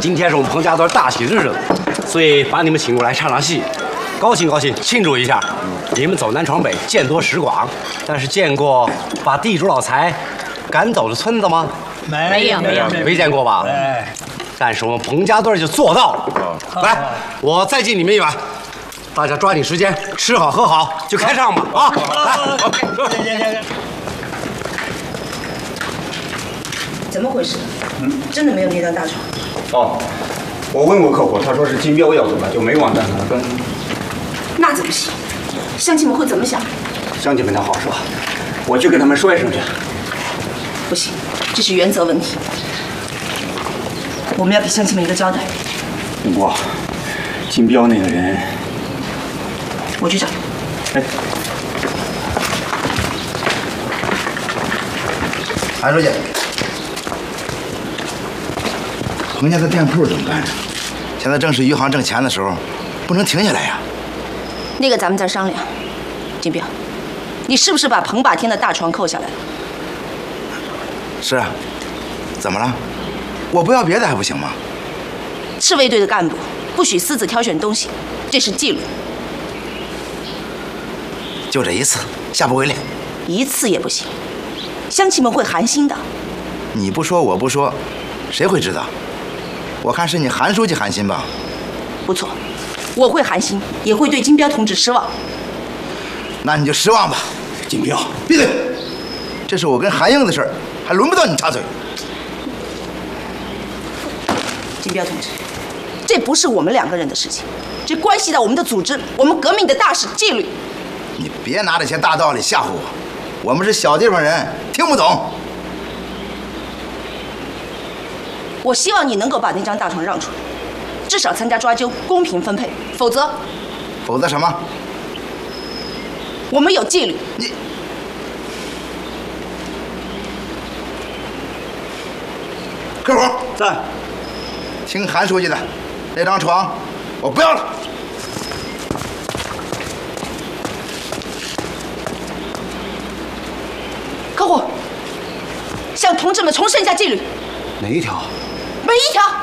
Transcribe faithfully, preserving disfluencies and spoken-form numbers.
今天是我们彭家墩大喜日子，所以把你们请过来唱唱戏，高兴高兴，庆祝一下。你们走南闯北，见多识广，但是见过把地主老财赶走的村子吗？ 没有没有没见过吧？ 哎， 但是我们彭家墩就做到了。来，我再敬你们一碗，大家抓紧时间吃好喝好，就开唱吧！啊，来 ，OK， 行行行。 怎么回事？嗯，真的没有那张大床？ 哦，我问过客户，他说是金标要走了，就没往蛋上分。 那怎么行？乡亲们会怎么想？ 乡亲们他好说，我去跟他们说一声去。 不行，这是原则问题，我们要给乡亲们一个交代。 永国，金标那个人， 我去找。 哎， 韩书记，彭家的店铺怎么办呢？现在正是余杭挣钱的时候，不能停下来呀。 那个咱们再商量。金彪，你是不是把彭霸天的大床扣下来了？ 是啊，怎么了？我不要别的还不行吗？ 赤卫队的干部不许私自挑选东西，这是纪律。 就这一次，下不为例。 一次也不行，乡亲们会寒心的。 你不说，我不说，谁会知道？我看是你韩书记寒心吧？ 不错，我会寒心，也会对金彪同志失望。 那你就失望吧。 金彪， 闭嘴！这是我跟韩英的事儿，还轮不到你插嘴。 金彪同志，这不是我们两个人的事情，这关系到我们的组织，我们革命的大事纪律。 你别拿这些大道理吓唬我，我们是小地方人，听不懂。 我希望你能够把那张大床让出来，至少参加抓阄，公平分配，否则， 否则什么？ 我们有纪律。 你客户在。 听韩书记的，那张床我不要了。 客户，向同志们重申一下纪律。 哪一条？ 每一条。